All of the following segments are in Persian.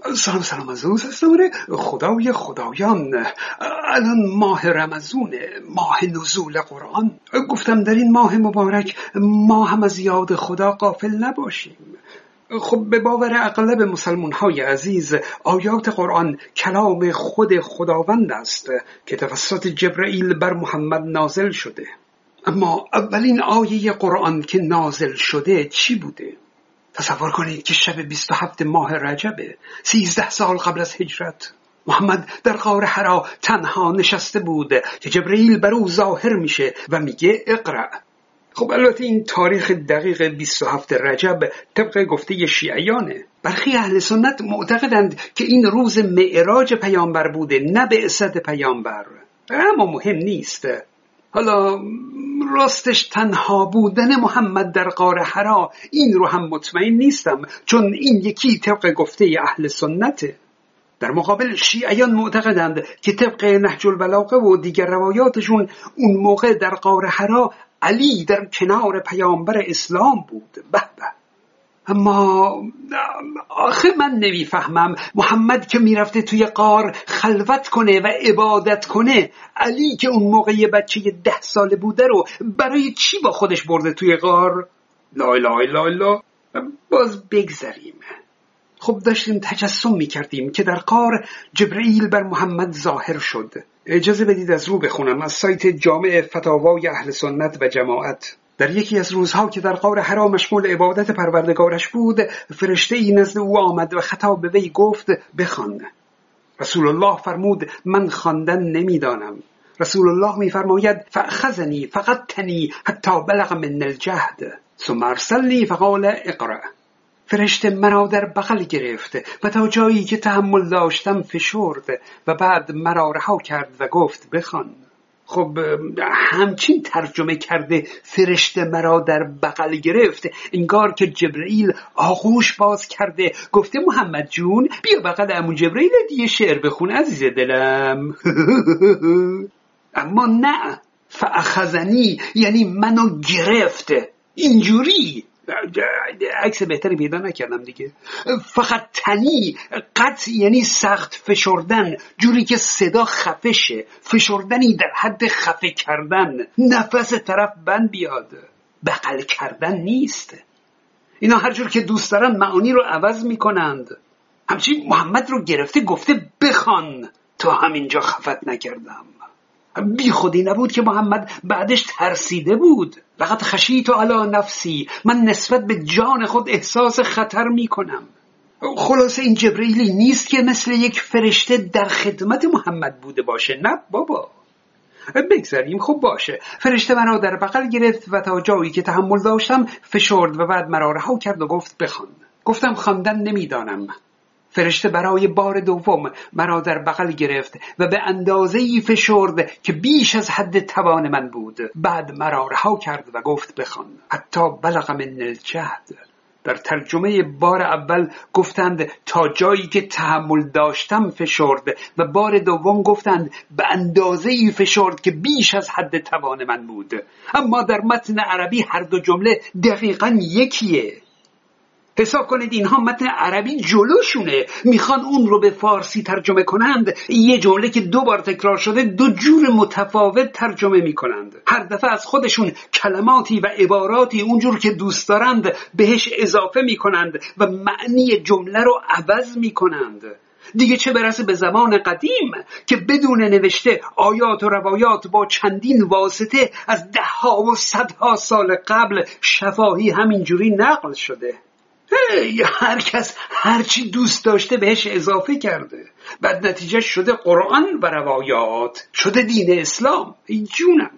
سلام از او سستمونه خدای خدایان. الان ماه رمضونه، ماه نزول قرآن. گفتم در این ماه مبارک ما هم از یاد خدا غافل نباشیم. خب به باور اغلب مسلمان‌های عزیز آیات قرآن کلام خود خداوند است که توسط جبرئیل بر محمد نازل شده. اما اولین آیه قرآن که نازل شده چی بوده؟ تصور کنید که شب 27 ماه رجبه، 13 سال قبل از هجرت، محمد در غار حرا تنها نشسته بود که جبرئیل بر او ظاهر میشه و میگه اقرأ. خب البته این تاریخ دقیق 27 رجب طبق گفته شیعیانه. برخی اهل سنت معتقدند که این روز معراج پیامبر بوده، نه بعثت پیامبر. اما مهم نیست. حالا راستش تنها بودن محمد در غار حرا این رو هم مطمئن نیستم، چون این یکی طبق گفته اهل سنته. در مقابل شیعیان معتقدند که طبق نهج البلاغه و دیگر روایاتشون اون موقع در غار حرا علی در کنار پیامبر اسلام بود. به به. اما آخه من نمیفهمم، محمد که میرفته توی غار خلوت کنه و عبادت کنه، علی که اون موقع یه بچه 10 ساله بوده رو برای چی با خودش برده توی غار؟ لا اله الا الله. باز بگذریم. خب داشتیم تجسم میکردیم که در غار جبرئیل بر محمد ظاهر شد. اجازه بدید از رو بخونم از سایت جامع فتاوای اهل سنت و جماعت. در یکی از روزها که در غار حرا مشغول عبادت پروردگارش بود، فرشته ای نزد او آمد و خطاب به وی گفت بخوان. رسول الله فرمود من خواندن نمیدانم. رسول الله میفرماید فاخذنی فقدتنی حتی بلغ من الجهد ثم ارسلنی فقال اقرأ. فرشته مرا در بغل گرفت و تا جایی که تحمل داشتم فشرد و بعد مرا رها کرد و گفت بخوان. خب همچین ترجمه کرده فرشته مرا در بغل گرفت، انگار که جبرئیل آغوش باز کرده گفته محمد جون بیا بغل عمو جبرئیل دیگه شعر بخون عزیز دلم. اما نه، فاخذنی یعنی منو گرفت. اینجوری عکس بهتری پیدا نکردم دیگه. فقط تنی، قطع یعنی سخت فشردن، جوری که صدا خفه شه، فشردنی در حد خفه کردن، نفس طرف بند بیاد. بغل کردن نیست. اینا هر جور که دوست دارن معانی رو عوض میکنند. همچنین محمد رو گرفته گفته بخوان، تا همینجا خفت نکردم. بی خودی نبود که محمد بعدش ترسیده بود. لقد خشیت علی نفسی، من نسبت به جان خود احساس خطر می کنم. خلاصه این جبرئیلی نیست که مثل یک فرشته در خدمت محمد بوده باشه. نه بابا. بگذاریم. خب باشه. فرشته مرا در بغل گرفت و تا جایی که تحمل داشتم فشرد و بعد مرا رها کرد و گفت بخوان. گفتم خواندن نمیدانم. فرشته برای بار دوم مرا در بغل گرفت و به اندازه‌ای فشرد که بیش از حد توان من بود. بعد مرا رها کرد و گفت بخوان. حتی بلغ من الجهد. در ترجمه بار اول گفتند تا جایی که تحمل داشتم فشرد و بار دوم گفتند به اندازه‌ای فشرد که بیش از حد توان من بود. اما در متن عربی هر دو جمله دقیقاً یکیه. حساب کنید اینها متن عربی جلوشونه، میخوان اون رو به فارسی ترجمه کنند، یه جمله که 2 بار تکرار شده 2 جور متفاوت ترجمه میکنند. هر دفعه از خودشون کلماتی و عباراتی اونجور که دوست دارند بهش اضافه میکنند و معنی جمله رو عوض میکنند. دیگه چه برسه به زمان قدیم که بدون نوشته آیات و روایات با چندین واسطه از 10 و 100 سال قبل شفاهی همینجوری نقل شده. هر کس هرچی دوست داشته بهش اضافه کرده، بعد نتیجه شده قرآن و روایات، شده دین اسلام. ای جونم.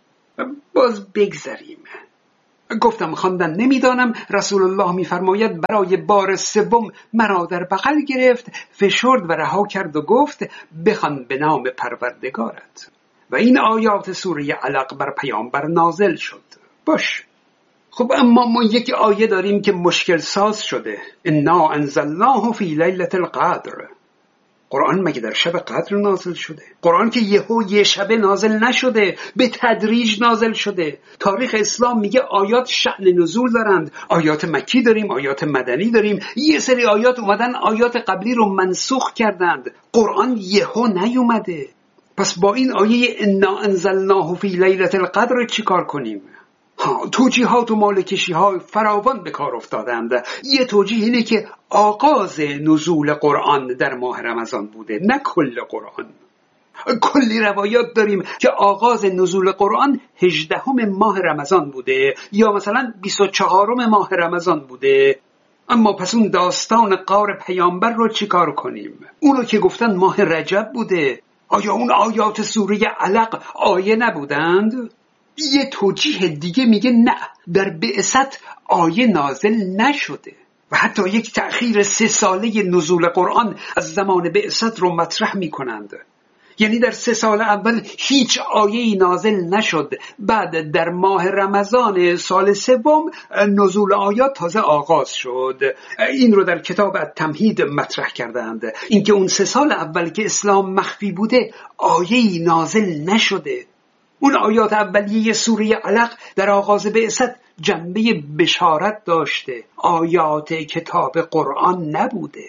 باز بگذریم. گفتم خواندن نمیدانم. رسول الله میفرماید برای بار سوم مرا در بغل گرفت، فشرد و رها کرد و گفت بخوان به نام پروردگارت. و این آیات سوره علق بر پیامبر نازل شد. باش. خب اما ما یک آیه داریم که مشکل ساز شده. انا انزلناه فی لیلة القدر. قرآن مگه در شب قدر نازل شده؟ قرآن که یه شبه نازل نشده، به تدریج نازل شده. تاریخ اسلام میگه آیات شأن نزول دارند. آیات مکی داریم، آیات مدنی داریم. یه سری آیات اومدن آیات قبلی رو منسوخ کردند. قرآن یهو نیومده. پس با این آیه انا انزلناه فی لیلة القدر چی کار کنیم؟ توجیهات و مالکشی ها فراوان به کار افتادند. یه توجیه اینه که آغاز نزول قرآن در ماه رمضان بوده، نه کل قرآن. کلی روایات داریم که آغاز نزول قرآن 18 ماه رمضان بوده یا مثلا 24 ماه رمضان بوده. اما پس اون داستان غار پیامبر رو چی کار کنیم؟ اونو که گفتن ماه رجب بوده، آیا اون آیات سوره علق آیه نبودند؟ یه توجیه دیگه میگه نه، در بعثت آیه نازل نشده و حتی یک تأخیر 3 ساله نزول قرآن از زمان بعثت رو مطرح میکنند. یعنی در 3 سال اول هیچ آیه‌ای نازل نشد، بعد در ماه رمضان سال 3 نزول آیات تازه آغاز شد. این رو در کتاب التمهید مطرح کردند، اینکه اون 3 سال اول که اسلام مخفی بوده آیه‌ای نازل نشده. اون آیات اولیه سوره علق در آغاز بعثت جنبه بشارت داشته، آیات کتاب قرآن نبوده.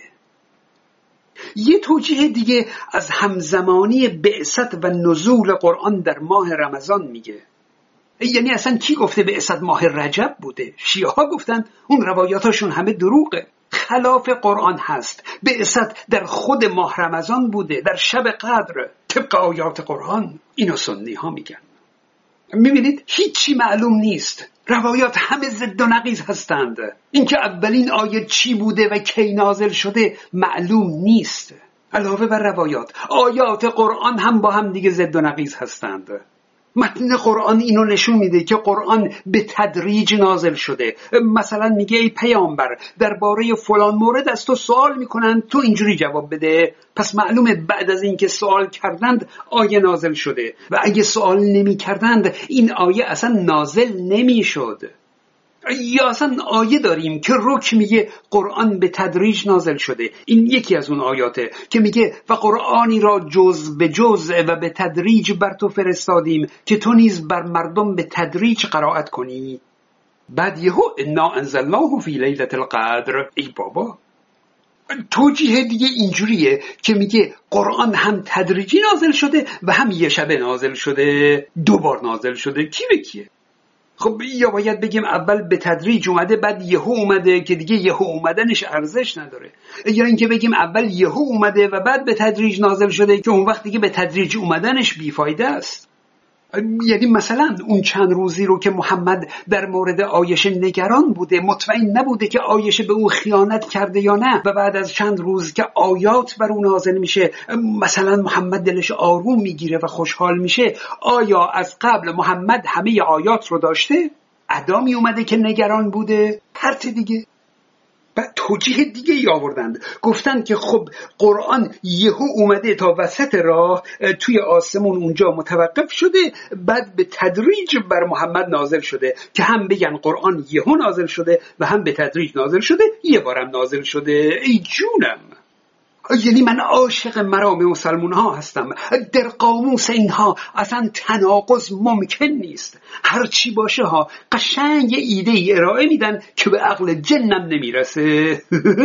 یه توجیه دیگه از همزمانی بعثت و نزول قرآن در ماه رمضان میگه. یعنی اصلا کی گفته بعثت ماه رجب بوده؟ شیعه ها گفتن، اون روایاتاشون همه دروغه. خلاف قرآن هست. بعثت در خود ماه رمضان بوده، در شب قدر، طبق آیات قرآن. اینو سنی ها میگن. میبینید هیچی معلوم نیست. روایات همه ضد و نقیض هستند. اینکه اولین آیه چی بوده و کی نازل شده معلوم نیست. علاوه بر روایات، آیات قرآن هم با هم دیگه ضد و نقیض هستند. متن قرآن اینو نشون میده که قرآن به تدریج نازل شده. مثلا میگه ای پیامبر درباره فلان مورد از تو سوال میکنن، تو اینجوری جواب بده. پس معلومه بعد از اینکه سوال کردند آیه نازل شده و اگه سوال نمی کردند این آیه اصلا نازل نمی شد. یا اصلا آیه داریم که رک میگه قرآن به تدریج نازل شده. این یکی از اون آیاته که میگه و قرآنی را جز به جز و به تدریج بر تو فرستادیم که تو نیز بر مردم به تدریج قرائت کنی. بعد یهو انا انزلناه فی لیلة القدر. ای بابا، توجیه دیگه اینجوریه که میگه قرآن هم تدریجی نازل شده و هم یه شبه نازل شده، 2 بار نازل شده. کی به کیه؟ خب یا باید بگیم اول به تدریج اومده بعد یهو اومده که دیگه یهو اومدنش ارزش نداره، یا اینکه بگیم اول یهو اومده و بعد به تدریج نازل شده که اون وقت دیگه به تدریج اومدنش بیفایده است. یعنی مثلا اون چند روزی رو که محمد در مورد عایشه نگران بوده، مطمئن نبوده که عایشه به او خیانت کرده یا نه، و بعد از چند روز که آیات بر اون نازل میشه مثلا محمد دلش آروم میگیره و خوشحال میشه، آیا از قبل محمد همه آیات رو داشته؟ ادامی اومده که نگران بوده؟ پرت دیگه. بعد توجیه دیگه ای آوردند، گفتن که خب قرآن یهو اومده تا وسط راه توی آسمون اونجا متوقف شده، بعد به تدریج بر محمد نازل شده که هم بگن قرآن یهو نازل شده و هم به تدریج نازل شده، یه بارم نازل شده. ای جونم، یعنی من عاشق مرام مسلمون ها هستم. در قاموس اینها اصلا تناقض ممکن نیست. هر چی باشه ها قشنگ ایده ای ارائه میدن که به عقل جنم نمیرسه.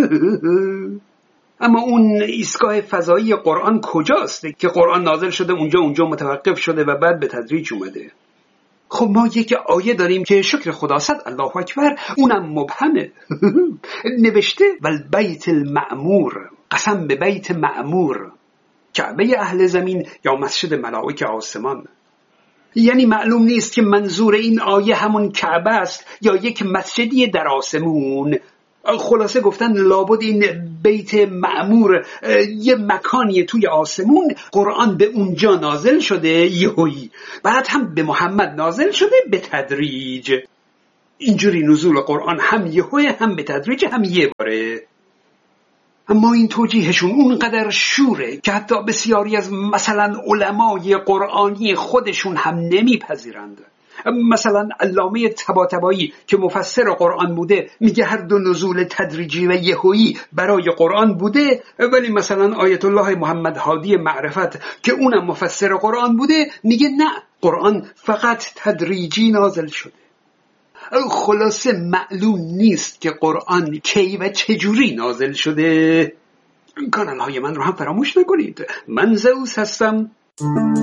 اما اون ایستگاه فضایی قرآن کجاست که قرآن نازل شده اونجا متوقف شده و بعد به تدریج اومده؟ خب ما یک آیه داریم که شکر خدا صد الله اکبر، اونم مبهمه. نوشته والبیت المعمور، قسم به بیت معمور، کعبه اهل زمین یا مسجد ملائکه آسمان. یعنی معلوم نیست که منظور این آیه همون کعبه است یا یک مسجدی در آسمون. خلاصه گفتن لابد این بیت معمور یه مکانیه توی آسمون، قرآن به اونجا نازل شده یهویی، بعد هم به محمد نازل شده به تدریج. اینجوری نزول قرآن هم یهویی، هم به تدریج، هم یه باره. اما این توجیهشون اونقدر شوره که حتی بسیاری از مثلا علمای قرآنی خودشون هم نمیپذیرند. مثلا علامه طباطبایی که مفسر قرآن بوده میگه هر دو نزول تدریجی و یهویی برای قرآن بوده، ولی مثلا آیت الله محمد هادی معرفت که اونم مفسر قرآن بوده میگه نه، قرآن فقط تدریجی نازل شده. خلاصه معلوم نیست که قرآن کی و چجوری نازل شده. کانال های من رو هم فراموش نکنید. من زئوس هستم.